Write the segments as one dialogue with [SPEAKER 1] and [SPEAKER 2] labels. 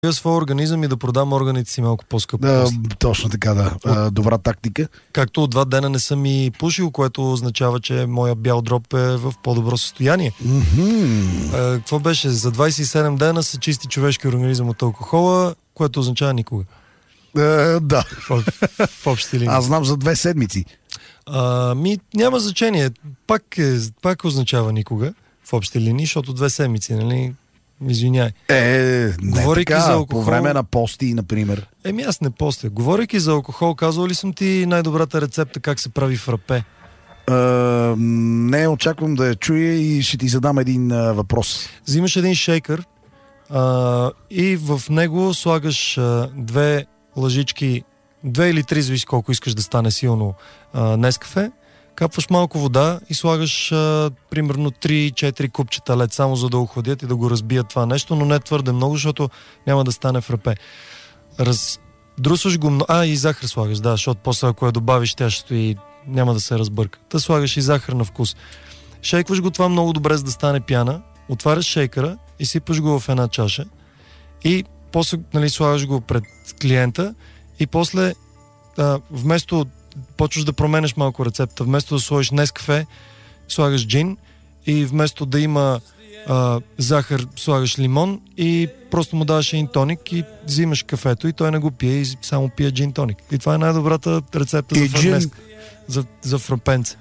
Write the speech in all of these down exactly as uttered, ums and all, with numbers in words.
[SPEAKER 1] своя организъм и да продам органите си малко по-скъпо.
[SPEAKER 2] Да, точно така, да. А, добра тактика.
[SPEAKER 1] Както от два дена не съм и пушил, което означава, че моя бял дроб е в по-добро състояние.
[SPEAKER 2] Mm-hmm.
[SPEAKER 1] А, какво беше? За двайсет и седем дена се чисти човешки организъм от алкохола, което означава никога.
[SPEAKER 2] А, да.
[SPEAKER 1] В, в общи линии.
[SPEAKER 2] Аз знам за две седмици.
[SPEAKER 1] А, ми няма значение. Пак, е, пак означава никога в общи линии, защото две седмици, нали? Извиняй.
[SPEAKER 2] Е, не
[SPEAKER 1] Говорейки
[SPEAKER 2] така,
[SPEAKER 1] за алкохол,
[SPEAKER 2] по време на пости, например.
[SPEAKER 1] Еми аз не постя. Говорейки за алкохол, казвал ли съм ти най-добрата рецепта как се прави фрапе?
[SPEAKER 2] А, не, очаквам да я чуя и ще ти задам един а, въпрос.
[SPEAKER 1] Взимаш един шейкър а, и в него слагаш а, две лъжички, две или три, зависи колко искаш да стане силно а, нескафе, капваш малко вода и слагаш а, примерно три-четири купчета лед, само за да охладят и да го разбият това нещо, но не твърде много, защото няма да стане фрапе. Раздрусваш го много... А, и захар слагаш, да, защото после ако я добавиш, тя ще стои, няма да се разбърка. Та слагаш и захар на вкус. Шейкваш го това много добре, за да стане пяна, отваряш шейкъра и сипаш го в една чаша и после, нали, слагаш го пред клиента и после а, вместо почваш да променеш малко рецепта. Вместо да сложиш нескафе, слагаш джин и вместо да има а, захар, слагаш лимон и просто му даваш един тоник и взимаш кафето и той не го пие и само пие джин тоник. И това е най-добрата рецепта
[SPEAKER 2] и
[SPEAKER 1] за фрапенце. За, за фрапенце.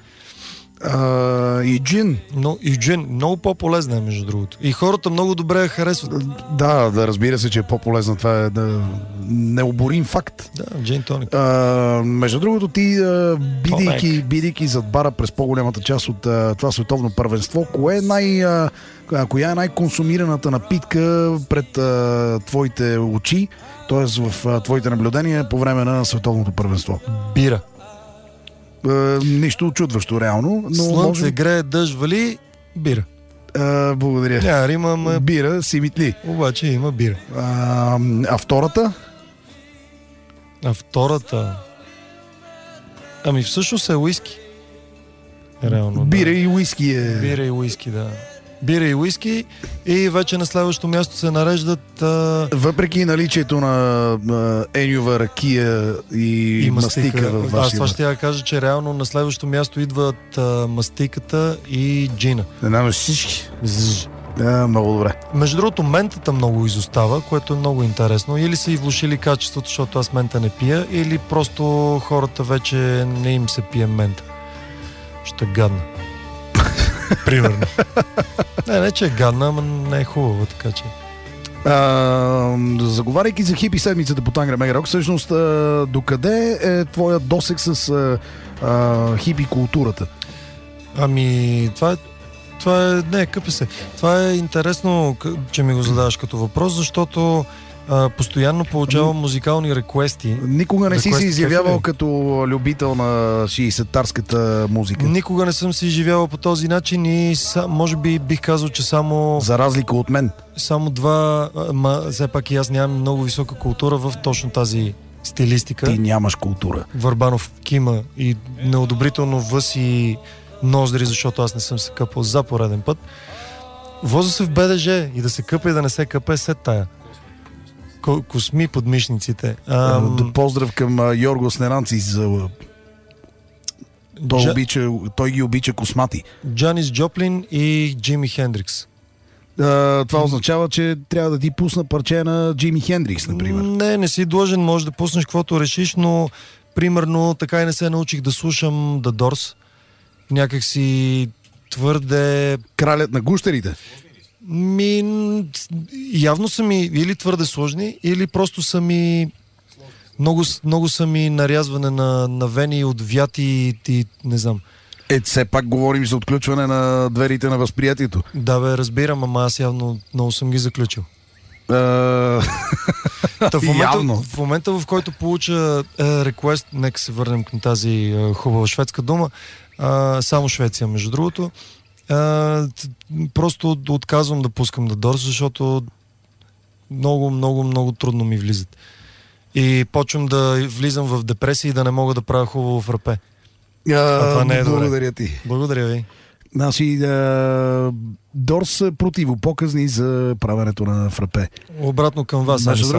[SPEAKER 2] А, и джин.
[SPEAKER 1] Но, и джин. Много по-полезна е, между другото. И хората много добре я харесват.
[SPEAKER 2] Да, да, разбира се, че е по-полезна. Това е да, необорим факт.
[SPEAKER 1] Да, джин тоник.
[SPEAKER 2] А, между другото, ти, а, бидейки, бидейки зад бара през по-голямата част от а, това световно първенство, кое е най, а, коя е най-консумираната напитка пред а, твоите очи, т.е. в а, твоите наблюдения по време на световното първенство?
[SPEAKER 1] Бира.
[SPEAKER 2] Uh, нищо очудващо, реално. Но
[SPEAKER 1] Слънце,
[SPEAKER 2] може...
[SPEAKER 1] грее, дъжд, вали, бира.
[SPEAKER 2] Uh, благодаря.
[SPEAKER 1] Няма рима, ма...
[SPEAKER 2] Бира, си митли.
[SPEAKER 1] Обаче има бира.
[SPEAKER 2] Uh, а втората?
[SPEAKER 1] А втората... Ами всъщност е уиски. Реално,
[SPEAKER 2] Бира
[SPEAKER 1] да.
[SPEAKER 2] и уиски е...
[SPEAKER 1] Бира и уиски, да. Бира и уиски и вече на следващото място се нареждат... А...
[SPEAKER 2] Въпреки наличието на а, енюва ракия и,
[SPEAKER 1] и
[SPEAKER 2] мастика,
[SPEAKER 1] мастика
[SPEAKER 2] във вашия...
[SPEAKER 1] Аз това ще я кажа, че реално на следващото място идват а, мастиката и джина.
[SPEAKER 2] Една на всички.
[SPEAKER 1] Зж.
[SPEAKER 2] Да, много добре.
[SPEAKER 1] Между другото, ментата много изостава, което е много интересно. Или са и влошили качеството, защото аз мента не пия, или просто хората вече не им се пие мента. Ще е гадна. Примерно. Не, не, че е гадна, ама не е хубава, така че.
[SPEAKER 2] А, заговаряйки за хипи седмицата по Тангра Мега Рок, всъщност а, докъде е твоя досег с а, а, хипи културата?
[SPEAKER 1] Ами, това е Това е, не, къпе се. Това е интересно, че ми го задаваш като въпрос, защото а, постоянно получавам музикални реквести.
[SPEAKER 2] Никога не си се изявявал
[SPEAKER 1] кефе.
[SPEAKER 2] като любител на шейсетарската музика?
[SPEAKER 1] Никога не съм се изживявал по този начин и са, може би бих казал, че само...
[SPEAKER 2] За разлика от мен.
[SPEAKER 1] Само два, ма все пак и аз нямам много висока култура в точно тази стилистика.
[SPEAKER 2] Ти нямаш култура.
[SPEAKER 1] Върбанов кима и неодобрително въз и ноздри, защото аз не съм се къпал за пореден път. Воза се в БДЖ и да се къпа и да не се къпа е след тая. Косми под мишниците.
[SPEAKER 2] Ам... Да поздрав към Йоргос Неранци за... Той, Джа... обича, той ги обича космати.
[SPEAKER 1] Джанис Джоплин и Джими Хендрикс.
[SPEAKER 2] А, това означава, че трябва да ти пусна парче на Джими Хендрикс, например.
[SPEAKER 1] Не, не си длъжен, може да пуснеш каквото решиш, но примерно така и не се научих да слушам The Doors. Някак си твърде...
[SPEAKER 2] Кралят на гущерите?
[SPEAKER 1] Ми... Явно са ми или твърде сложни, или просто са ми... Много, много са ми нарязване на, на вени от вяти и, и не знам.
[SPEAKER 2] Е, все пак говорим за отключване на дверите на възприятието.
[SPEAKER 1] Да, бе, разбирам, ама аз явно много съм ги заключил.
[SPEAKER 2] Uh...
[SPEAKER 1] Та, в, момента, в момента, в който получа е, реквест, нека се върнем към тази е, хубава шведска дума, е, само Швеция, между другото, е, просто отказвам да пускам да Дорс, защото много, много, много трудно ми влизат. И почвам да влизам в депресия и да не мога да правя хубаво фрапе.
[SPEAKER 2] Uh,
[SPEAKER 1] а това не е
[SPEAKER 2] благодаря
[SPEAKER 1] добре.
[SPEAKER 2] ти.
[SPEAKER 1] Благодаря ви.
[SPEAKER 2] Значи, а, Дорс са противопоказни за правенето на фрапе.
[SPEAKER 1] Обратно към вас.
[SPEAKER 2] Между